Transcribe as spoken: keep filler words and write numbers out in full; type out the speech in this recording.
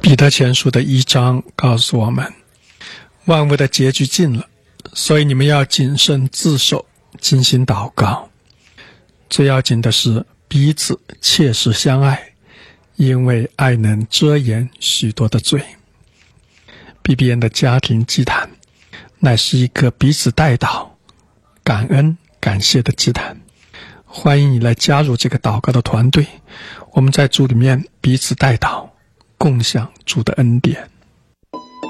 彼得前书的一章告诉我们，万物的结局近了，所以你们要谨慎自守，精心祷告。最要紧的是彼此切实相爱，因为爱能遮掩许多的罪。B B N 的家庭祭坛乃是一个彼此代祷、感恩感谢的祭坛。欢迎你来加入这个祷告的团队，我们在主里面彼此代祷，共享主的恩典。